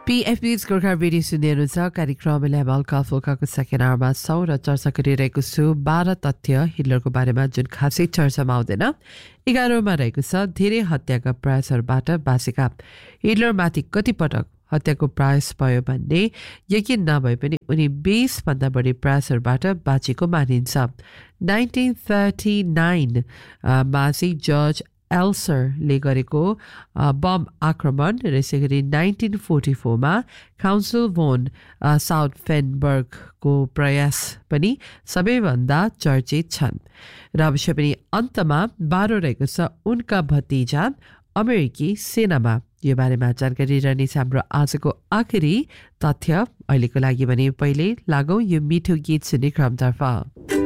PFB's Gorkha radio सुन्दै हुनुहुन्छ कार्यक्रमले हल्का फुल्काको सेकेन्ड आवरमा छौँ र चर्चा गरिरहेको छु 12 तथ्य हिटलरको बारेमा जुन खासै चर्चामा आउँदैन 11औंमा रहेको छ धेरै हत्याका प्रयासहरूबाट बाँचेका हिटलरमाथि कतिपटक हत्याको प्रयास भयो भन्ने यकिन नभए पनि उनी 20 भन्दा बढी प्रयासहरूबाट बाँचेको मानिन्छ 1939 मा चाहिँ जर्ज एल्सरले गरेको बम आक्रमण र यसैगरी 1944 मा काउन्सिल भोन साउथफेनबर्गको प्रयास पनि सबैभन्दा चर्चित छन् र अवश्य पनि अन्तमा 12 रहेको छ उनका भतिजा अमेरिकी सेनामा यो बारेमा जानकारी रहनेछ हाम्रो आजको आखिरी तथ्य अहिलेको लागि भने पहिले लागौं यो मिठो गीत सुन्ने क्रमतर्फ